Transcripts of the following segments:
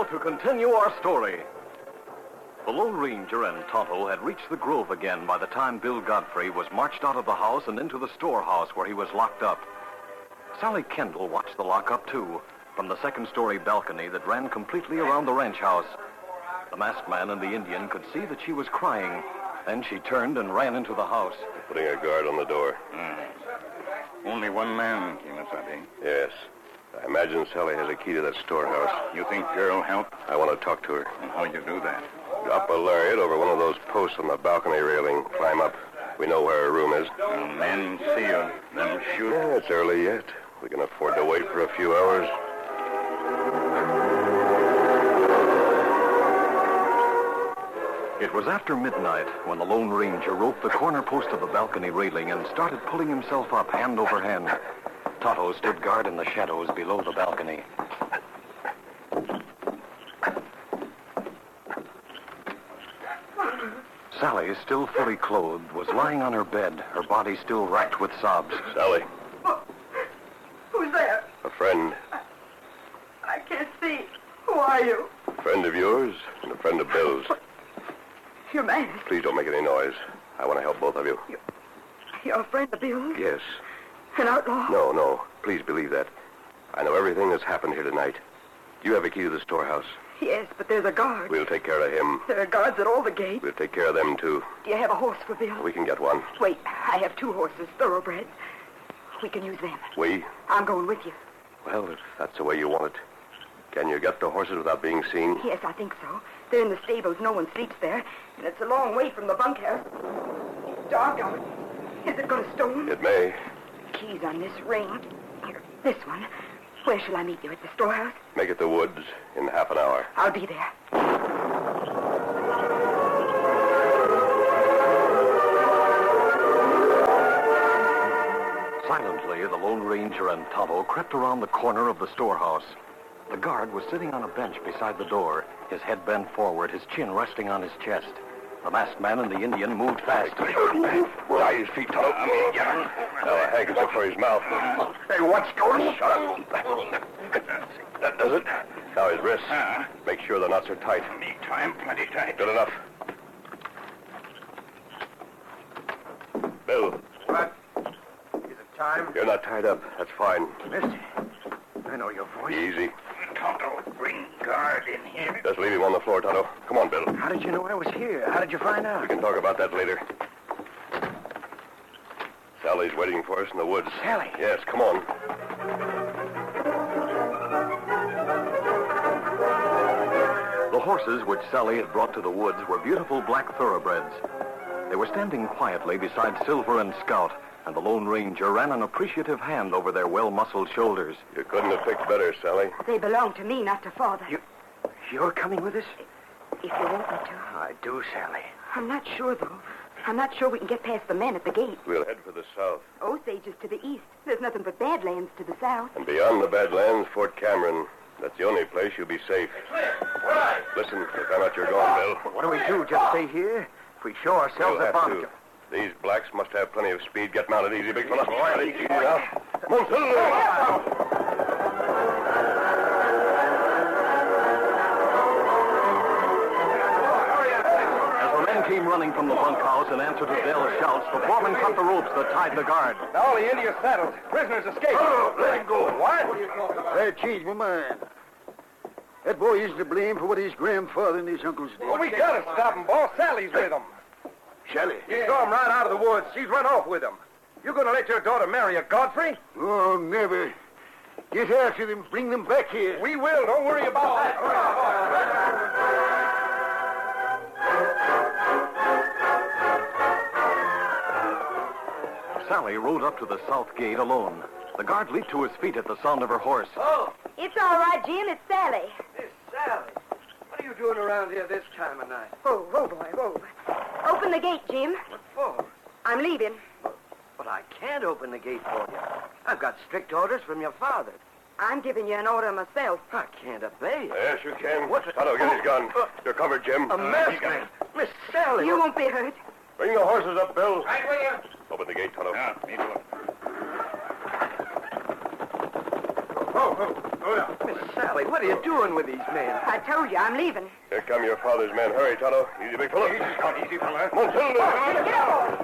now to continue our story. The Lone Ranger and Tonto had reached the grove again by the time Bill Godfrey was marched out of the house and into the storehouse where he was locked up. Sally Kendall watched the lockup, too, from the second-story balcony that ran completely around the ranch house. The masked man and the Indian could see that she was crying. Then she turned and ran into the house. Putting a guard on the door. Only one man, Kemosabe. Yes. I imagine Sally has a key to that storehouse. You think girl help? I want to talk to her. And how you do that? Drop a lariat over one of those posts on the balcony railing. Climb up. We know where her room is. Men see you. Them shoot. Yeah, it's early yet. We can afford to wait for a few hours. It was after midnight when the Lone Ranger roped the corner post of the balcony railing and started pulling himself up hand over hand. Tonto stood guard in the shadows below the balcony. Sally, still fully clothed, was lying on her bed, her body still racked with sobs. Sally. Who's there? A friend. I can't see. Who are you? A friend of yours and a friend of Bill's. You're mad. Please don't make any noise. I want to help both of you. You're a friend of Bill's? Yes. An outlaw? No. Please believe that. I know everything that's happened here tonight. You have a key to the storehouse. Yes, but there's a guard. We'll take care of him. There are guards at all the gates. We'll take care of them, too. Do you have a horse for Bill? We can get one. Wait, I have 2 horses, thoroughbreds. We can use them. We? I'm going with you. Well, if that's the way you want it. Can you get the horses without being seen? Yes, I think so. They're in the stables. No one sleeps there. And it's a long way from the bunkhouse. It's dark out. Is it going to storm? It may. Keys on this ring. Here, this one. Where shall I meet you? At the storehouse? Make it the woods in half an hour. I'll be there. Silently, the Lone Ranger and Tonto crept around the corner of the storehouse. The guard was sitting on a bench beside the door, his head bent forward, his chin resting on his chest. The masked man and the Indian moved fast. Tie his feet, Tonto. Now a handkerchief for his mouth. Hey, what's going on? Shut up. That does it. Now his wrists. Make sure the knots are tight. Me time, plenty tight. Good enough. Bill. What? Is it time? You're not tied up. That's fine. Mister, I know your voice. Easy. Tonto, bring guard in here. Just leave him on the floor, Tonto. Come on, Bill. How did you know I was here? How did you find out? We can talk about that later. Sally's waiting for us in the woods. Sally? Yes, come on. The horses which Sally had brought to the woods were beautiful black thoroughbreds. They were standing quietly beside Silver and Scout, and the Lone Ranger ran an appreciative hand over their well-muscled shoulders. You couldn't have picked better, Sally. They belong to me, not to Father. You're coming with us? If you want me to. I do, Sally. I'm not sure, though. I'm not sure we can get past the men at the gate. We'll head for the south. Osage is to the east. There's nothing but badlands to the south. And beyond the Badlands, Fort Cameron. That's the only place you'll be safe. Listen, if I'm not your going, Bill. What do we do? Just stay here? If we show ourselves We'll a have bomb. to. These blacks must have plenty of speed. Get mounted easy, big fella. Easy now. Come on, Silver. As the men came running from the bunkhouse in answer to Dell's shouts, the foreman cut the ropes that tied the guard. Now all the Indians settled. Prisoners escaped. Let him go. What? I changed my mind. That boy isn't to blame for what his grandfather and his uncles did. Well, we gotta stop him, boss. Sally's with him. Sally? You saw him right out of the woods. She's run off with him. You gonna let your daughter marry a Godfrey? Oh, never. Get after them. Bring them back here. We will. Don't worry about that. Sally rode up to the south gate alone. The guard leaped to his feet at the sound of her horse. Oh, It's all right, Jim. It's Sally. Miss Sally. What are you doing around here this time of night? Whoa, boy, whoa. Open the gate, Jim. What for? I'm leaving. But I can't open the gate for you. I've got strict orders from your father. I'm giving you an order myself. I can't obey you. Yes, you can. What the- Tonto, get his gun. You're covered, Jim. A masked man. Miss Sally. You won't be hurt. Bring the horses up, Bill. Right with you. Open the gate, Tonto. Me too. Miss Sally, what are you doing with these men? I told you, I'm leaving. Here come your father's men. Hurry, Tonto. Easy, big fella. Easy, fella. Come on, Get up!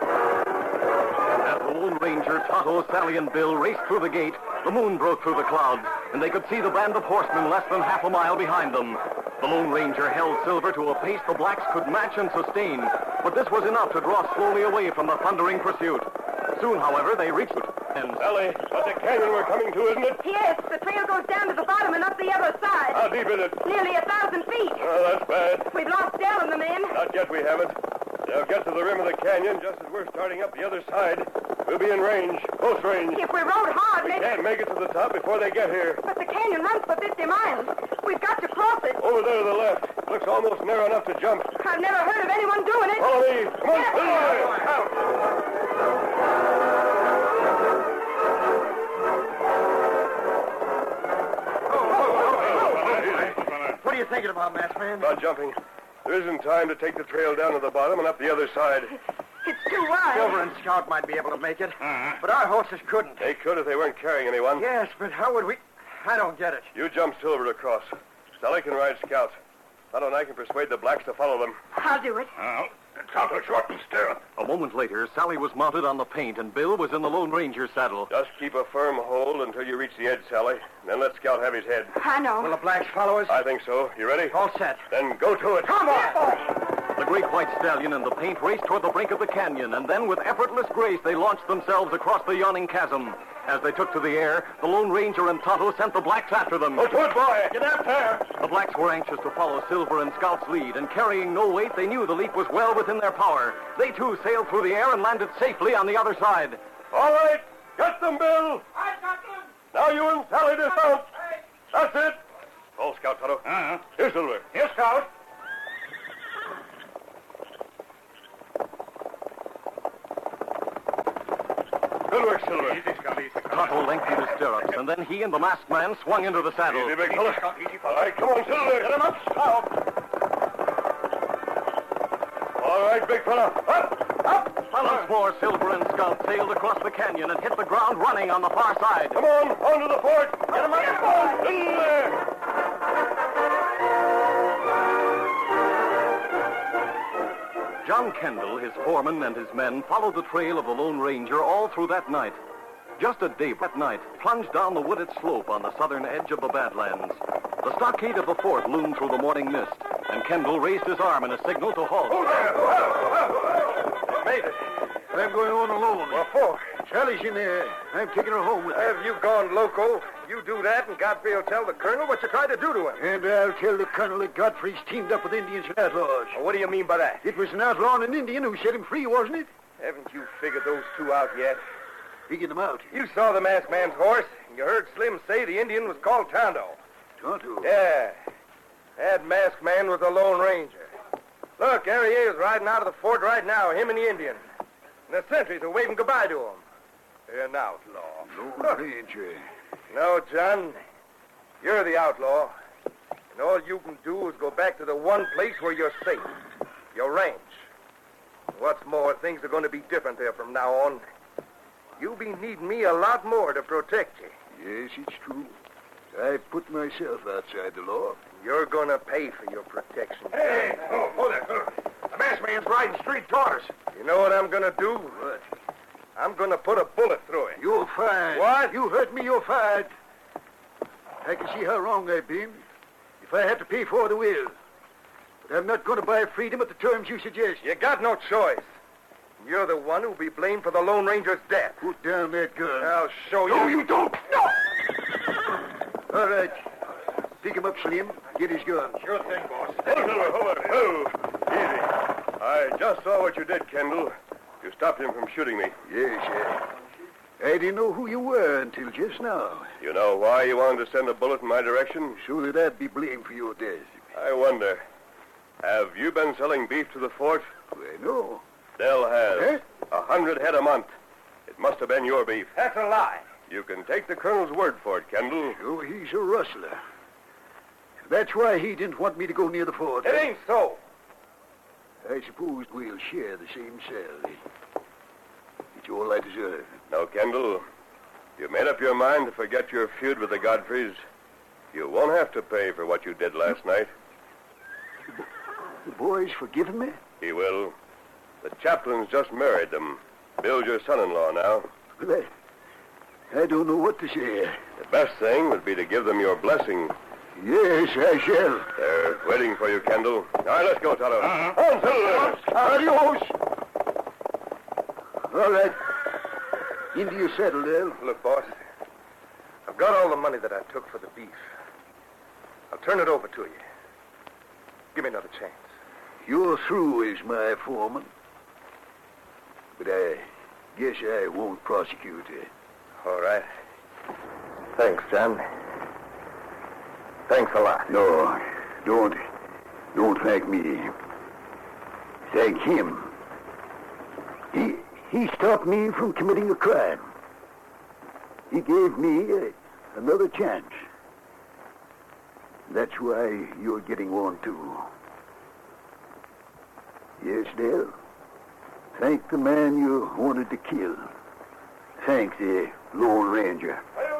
As the Lone Ranger, Tonto, Sally, and Bill raced through the gate, the moon broke through the clouds, and they could see the band of horsemen less than half a mile behind them. The Lone Ranger held Silver to a pace the blacks could match and sustain, but this was enough to draw slowly away from the thundering pursuit. Soon, however, they reached it, and... Sally, that's a canyon we're coming to, isn't it? Yes, the trail goes down to the bottom and up the other side. How deep is it? Nearly 1,000 feet. Oh, that's bad. We've lost Dell and the men. Not yet, we haven't. They'll get to the rim of the canyon just as we're starting up the other side. We'll be in range, close range. If we rode hard, We maybe... can't make it to the top before they get here. But the canyon runs for 50 miles. We've got to cross it. Over there to the left. Looks almost narrow enough to jump. I've never heard of anyone doing it. Follow me. Come on, Yes, Silver. Out. What are you thinking about, masked man? About jumping. There isn't time to take the trail down to the bottom and up the other side. It's too wide. Silver and Scout might be able to make it, but our horses couldn't. They could if they weren't carrying anyone. Yes, but how would we... I don't get it. You jump Silver across. Sally can ride Scout. Tonto and I can persuade the blacks to follow them. I'll do it. Tonto, shorten stirrup. A moment later, Sally was mounted on the paint, and Bill was in the Lone Ranger's saddle. Just keep a firm hold until you reach the edge, Sally. Then let Scout have his head. I know. Will the blacks follow us? I think so. You ready? All set. Then go to it. Come on! The great white stallion and the paint raced toward the brink of the canyon, and then with effortless grace they launched themselves across the yawning chasm. As they took to the air, the Lone Ranger and Tonto sent the blacks after them. Go to it, boy. Get out there. The blacks were anxious to follow Silver and Scout's lead, and carrying no weight, they knew the leap was well within their power. They, too, sailed through the air and landed safely on the other side. All right. Get them, Bill. I got them. Now you and Sally dismount. That's it. Call Scout, Tonto. Here's Silver. Here, Scout. Good work, Silver. Easy, Scout, easy. Tonto lengthened his stirrups, and then he and the masked man swung into the saddle. Easy, big fella. All right, come on, Silver. Get him up, Scout. All right, big fella. Up. Once more, Silver and Scout sailed across the canyon and hit the ground running on the far side. Come on, to the fort. Get him up. In there. John Kendall, his foreman, and his men followed the trail of the Lone Ranger all through that night. Just at day that night, plunged down the wooded slope on the southern edge of the Badlands. The stockade of the fort loomed through the morning mist, and Kendall raised his arm in a signal to halt. Made it. I'm going on alone. What for? Sally's in there. I'm taking her home with me. Have you gone loco? You do that, and Godfrey will tell the colonel what you tried to do to him. And I'll tell the colonel that Godfrey's teamed up with Indians and outlaws. Well, what do you mean by that? It was an outlaw and an Indian who set him free, wasn't it? Haven't you figured those two out yet? Figure them out. You saw the masked man's horse, and you heard Slim say the Indian was called Tonto. Tonto. Yeah. That masked man was the Lone Ranger. Look, there he is riding out of the fort right now, him and the Indian. And the sentries are waving goodbye to him. They're an outlaw. Lone Ranger. No, John. You're the outlaw. And all you can do is go back to the one place where you're safe. Your ranch. What's more, things are going to be different there from now on. You'll be needing me a lot more to protect you. Yes, it's true. I've put myself outside the law. You're going to pay for your protection. Hey, hold there. The masked man's riding straight toward us. You know what I'm going to do? What? I'm going to put a bullet through it. You're fired. What? You hurt me, you're fired. I can see how wrong I've been. If I have to pay for it, I will. But I'm not going to buy freedom at the terms you suggest. You got no choice. You're the one who'll be blamed for the Lone Ranger's death. Put down that gun. I'll show you. No, you don't. No! All right. Pick him up, Slim. Get his gun. Sure thing, boss. Oh, easy. I just saw what you did, Kendall. You stopped him from shooting me. Yes, I didn't know who you were until just now. You know why you wanted to send a bullet in my direction? So that I'd be blamed for your death. I wonder. Have you been selling beef to the fort? Why, no. Dell has. Eh? 100 head a month. It must have been your beef. That's a lie. You can take the colonel's word for it, Kendall. So he's a rustler. That's why he didn't want me to go near the fort. It ain't so. I suppose we'll share the same cell. It's all I deserve. Now, Kendall, You made up your mind to forget your feud with the Godfreys. You won't have to pay for what you did last night. The boy's forgiven me? He will. The chaplain's just married them. Bill's your son-in-law now. Well, I don't know what to say. The best thing would be to give them your blessing. Yes, I shall. They're waiting for you, Kendall. All right, let's go, Tonto. On, Silver! Adios! All right. Into your saddle, Dale. Look, boss, I've got all the money that I took for the beef. I'll turn it over to you. Give me another chance. You're through as my foreman. But I guess I won't prosecute you. All right. Thanks, John. Thanks a lot. No, don't thank me. Thank him. He stopped me from committing a crime. He gave me another chance. That's why you're getting one, too. Yes, Dale. Thank the man you wanted to kill. Thank the Lone Ranger.